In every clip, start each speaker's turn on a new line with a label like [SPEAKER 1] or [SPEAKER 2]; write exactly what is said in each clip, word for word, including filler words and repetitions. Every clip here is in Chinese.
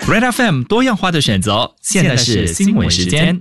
[SPEAKER 1] Red F M 多样化的选择，现在是新闻时间。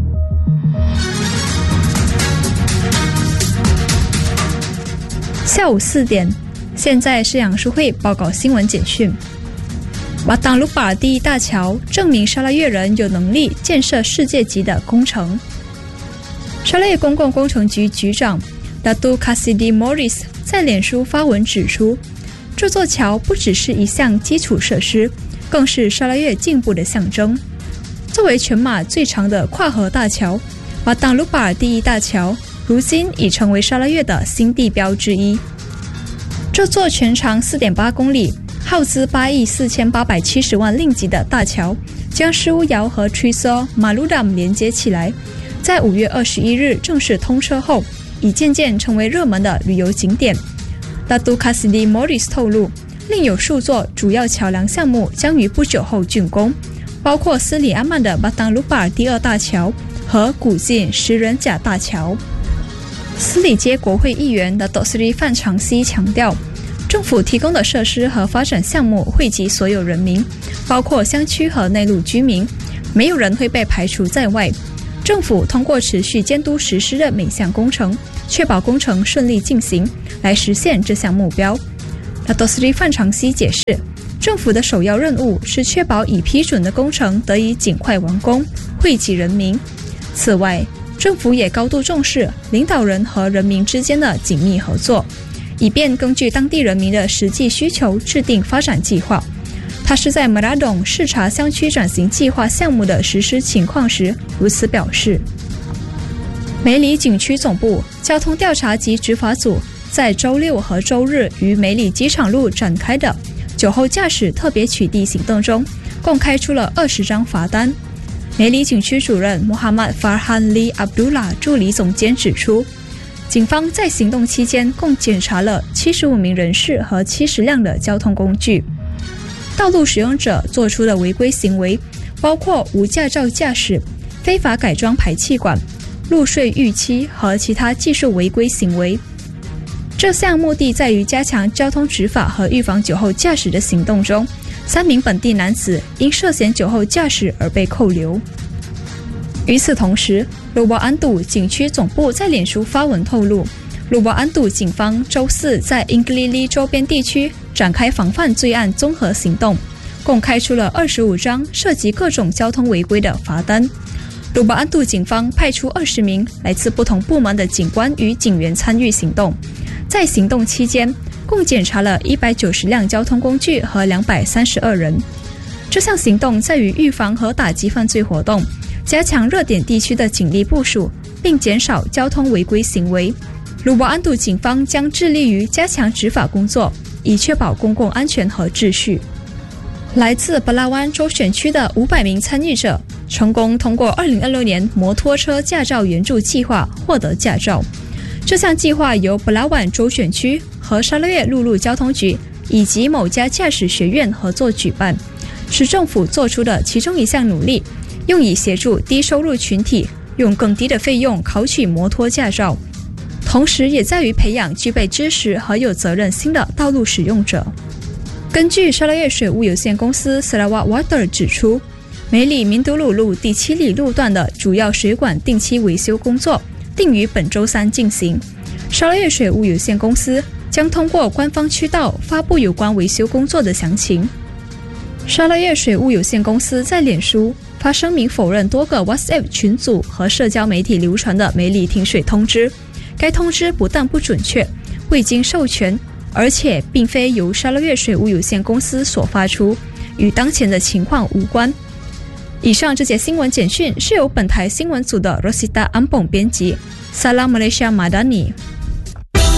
[SPEAKER 2] 下午四点，现在是杨淑慧报告新闻简讯。巴当鲁巴尔第一大桥证明沙拉越人有能力建设世界级的工程。沙拉越公共工程局局长 Datuk Cassidy Morris 在脸书发文指出，这座桥不只是一项基础设施，更是沙拉越进步的象征。作为全马最长的跨河大桥，巴当鲁巴尔第一大桥如今已成为沙拉越的新地标之一。这座全长 四点八公里、耗资八亿四千八百七十万令吉的大桥，将施乌窑和 Trisor Maludam 连接起来，在五月二十一日正式通车后，已渐渐成为热门的旅游景点。Datuk Cassidy Morris 透露，另有数座主要桥梁项目将于不久后竣工，包括斯里阿曼的巴当鲁巴尔第二大桥和古晋石人甲大桥。斯里街国会议员的 Datuk Seri 范长熙强调，政府提供的设施和发展项目惠及所有人民，包括乡区和内陆居民，没有人会被排除在外。政府通过持续监督实施的每项工程，确保工程顺利进行，来实现这项目标。Datuk Seri 范长熙解释，政府的首要任务是确保已批准的工程得以尽快完工，惠及人民。此外，政府也高度重视领导人和人民之间的紧密合作，以便根据当地人民的实际需求制定发展计划。他是在 Meradong 视察乡区转型计划项目的实施情况时如此表示。梅里景区总部交通调查及执法组在周六和周日于梅里机场路展开的酒后驾驶特别取缔行动中，共开出了二十张罚单。梅里景区主任 Muhammad Farhan Lee Abdullah 助理总监指出，警方在行动期间共检查了七十五名人士和七十辆的交通工具。道路使用者做出的违规行为包括无驾照驾驶、非法改装排气管、路税逾期和其他技术违规行为。这项目的在于加强交通执法和预防酒后驾驶的行动中，三名本地男子因涉嫌酒后驾驶而被扣留。与此同时，鲁伯安杜景区总部在脸书发文透露，鲁伯安杜警方周四在英格里利周边地区展开防范罪案综合行动，共开出了二十五张涉及各种交通违规的罚单。鲁伯安杜警方派出二十名来自不同部门的警官与警员参与行动，在行动期间共检查了一百九十辆交通工具和两百三十二人。这项行动在于预防和打击犯罪活动，加强热点地区的警力部署，并减少交通违规行为。鲁伯安杜警方将致力于加强执法工作，以确保公共安全和秩序。来自布拉湾州选区的五百名参与者成功通过二零二六年摩托车驾照援助计划获得驾照。这项计划由布拉湾州选区和沙拉越陆路交通局以及某家驾驶学院合作举办，是政府做出的其中一项努力，用以协助低收入群体用更低的费用考取摩托驾照，同时也在于培养具备知识和有责任心的道路使用者。根据沙拉越水务有限公司 Sarawak Water 指出，梅里明都鲁路第七里路段的主要水管定期维修工作定于本周三进行。沙拉越水务有限公司将通过官方渠道发布有关维修工作的详情。沙拉越水务有限公司在脸书发声明否认多个 WhatsApp 群组和社交媒体流传的梅里停水通知，该通知不但不准确，未经授权，而且并非由沙拉越水务有限公司所发出，与当前的情况无关。以上这节新闻简讯是由本台新闻组的 Rosita Ampong 编辑。Salam Malaysia Madani。